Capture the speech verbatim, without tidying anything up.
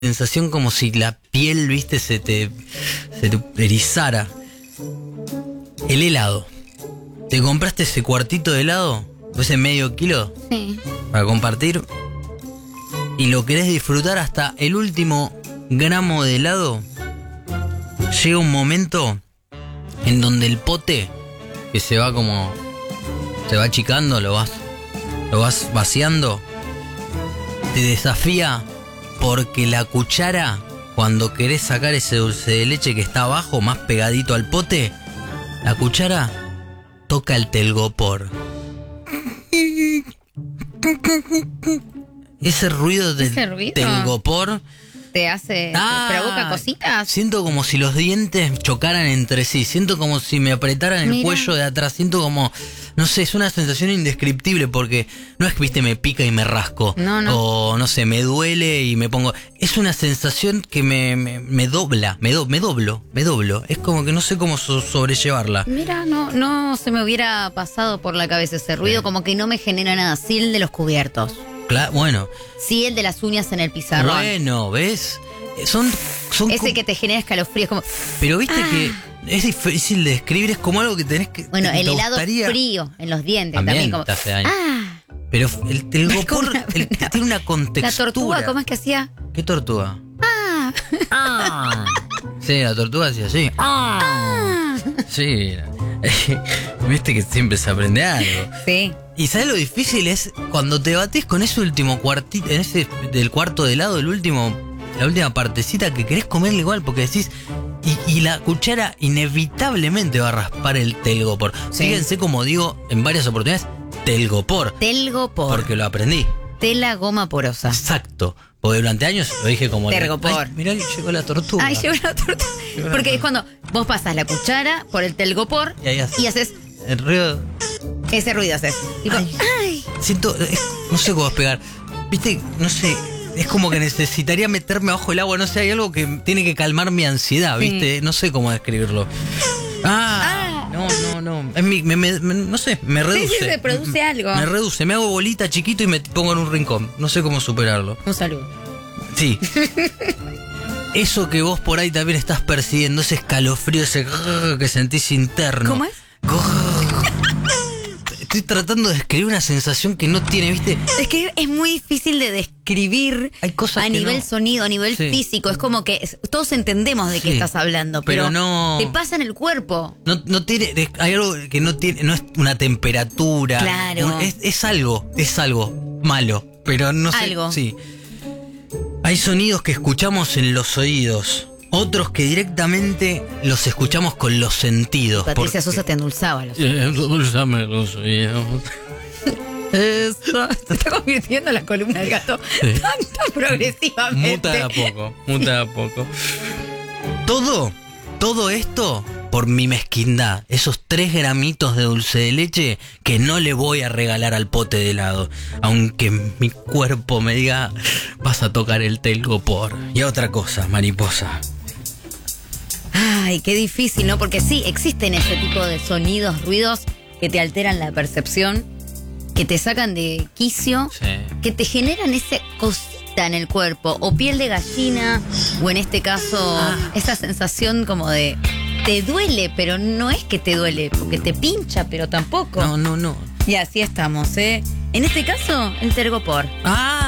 sensación como si la piel, viste, se te, se te erizara. El helado. ¿Te compraste ese cuartito de helado? ¿Ese medio kilo? Sí. Para compartir. Y lo querés disfrutar hasta el último gramo de helado. Llega un momento en donde el pote, que se va como... se va achicando, lo vas, lo vas vaciando, te desafía porque la cuchara, cuando querés sacar ese dulce de leche que está abajo, más pegadito al pote, la cuchara toca el telgopor. Ese ruido del ¿Ese ruido? telgopor ¿Te hace, ah, te provoca cositas? Siento como si los dientes chocaran entre sí. Siento como si me apretaran el Mira. cuello de atrás. Siento como, no sé, es una sensación indescriptible porque no es que, viste, me pica y me rasco. No, no. O, no sé, me duele y me pongo... Es una sensación que me, me, me dobla, me, do, me doblo, me doblo. Es como que no sé cómo so- sobrellevarla. Mira, no, no se me hubiera pasado por la cabeza ese ruido, Sí. como que no me genera nada. Sí el de los cubiertos. Claro, bueno, Sí el de las uñas en el pizarrón. bueno, ¿ves? Son... son Ese co- que te genera escalofríos, como... Pero viste Ah. que es difícil de describir, es como algo que tenés que... Bueno, te el helado gustaría- frío en los dientes También también, como... te hace daño. Ah, Pero el telgopor Una- el- tiene una la contextura. tortuga, ¿cómo es que hacía? ¿Qué tortuga? Ah, Ah. Sí, la tortuga hacía así. ah. Sí. Viste que siempre se aprende algo. Sí. Y ¿sabes lo difícil es cuando te bates con ese último cuartito, en ese del cuarto de helado, el último, la última partecita que querés comerle igual porque decís, y, y la cuchara inevitablemente va a raspar el telgopor. Sí. Fíjense como digo en varias oportunidades, telgopor, Telgopor. porque lo aprendí. Tela goma porosa. Exacto. Porque durante años lo dije como... Tergopor. Ay, mirá que llegó la tortuga. Ay, llegó la tortuga. Llegó la Porque es tortuga. cuando vos pasás la cuchara por el telgopor Y ahí hace- y haces El ruido... ese ruido. Haces. Tipo, Ay. ay. Siento... es- no sé cómo explicar. Viste, no sé... Es como que necesitaría meterme abajo el agua. No sé, hay algo que tiene que calmar mi ansiedad, ¿viste? Sí. No sé cómo describirlo. Ah, Ah. no, no, no. Es mi, me, me- me- no sé, me reduce. sí, se produce algo. Me reduce. Me hago bolita chiquito y me pongo en un rincón. No sé cómo superarlo. Un saludo. Sí. Eso que vos por ahí también estás percibiendo, ese escalofrío, ese grrr que sentís interno. ¿Cómo es? Grrr. Estoy tratando de describir una sensación que no tiene, ¿viste? Es que es muy difícil de describir Hay cosas a que nivel no. sonido, a nivel Sí. físico. Es como que es- todos entendemos de qué Sí. estás hablando, Pero pero, no- te pasa en el cuerpo. No, no tiene, es- hay algo que no tiene, no es una temperatura. Claro. Un- es, es algo, es algo malo, pero no sé. Algo. Sí. Hay sonidos que escuchamos en los oídos, otros que directamente los escuchamos con los sentidos. Patricia porque- Sosa te endulzaba los Endulzame los oídos. Eso. Se está convirtiendo en la columna del gato Sí. tan, tan progresivamente. Muta de a poco, muta de a poco. Todo, todo esto por mi mezquindad. Esos tres gramitos de dulce de leche que no le voy a regalar al pote de helado. Aunque mi cuerpo me diga, vas a tocar el telgopor. Y otra cosa, mariposa. Ay, qué difícil, ¿no? Porque sí, existen ese tipo de sonidos, ruidos que te alteran la percepción, que te sacan de quicio, Sí. que te generan esa cosita en el cuerpo, o piel de gallina, o en este caso, Ah. esa sensación como de te duele, pero no es que te duele, porque te pincha, pero tampoco. No, no, no. Y así estamos, ¿eh? En este caso, el tergopor. ¡Ah!